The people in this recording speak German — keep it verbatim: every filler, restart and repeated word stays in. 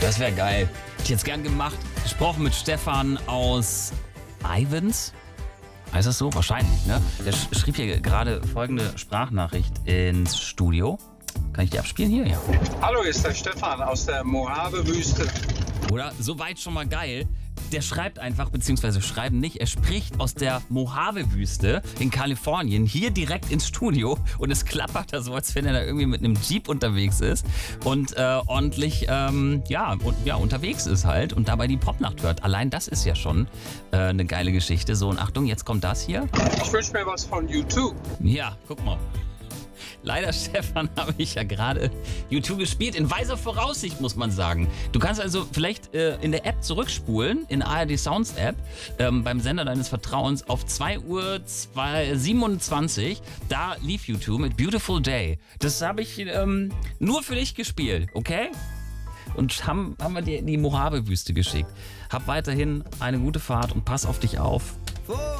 Das wäre geil. Hätte ich jetzt gern gemacht. Gesprochen mit Stefan aus Ivans. Heißt das so? Wahrscheinlich, ne? Der sch- schrieb hier gerade folgende Sprachnachricht ins Studio. Kann ich die abspielen hier? Ja. Hallo, ist der Stefan aus der Mojave-Wüste. Oder? Soweit schon mal geil. Der schreibt einfach, beziehungsweise schreiben nicht, er spricht aus der Mojave-Wüste in Kalifornien hier direkt ins Studio und es klappert da so, als wenn er da irgendwie mit einem Jeep unterwegs ist und äh, ordentlich ähm, ja, und, ja, unterwegs ist halt und dabei die Popnacht hört. Allein das ist ja schon äh, eine geile Geschichte. So, und Achtung, jetzt kommt das hier. Ich wünsche mir was von YouTube. Ja, guck mal. Leider, Stefan, habe ich ja gerade YouTube gespielt. In weiser Voraussicht, muss man sagen. Du kannst also vielleicht äh, in der App zurückspulen, in A R D Sounds App, ähm, beim Sender deines Vertrauens auf zwei Uhr siebenundzwanzig. Da lief YouTube mit Beautiful Day. Das habe ich ähm, nur für dich gespielt, okay? Und haben, haben wir dir in die Mojave-Wüste geschickt. Hab weiterhin eine gute Fahrt und pass auf dich auf.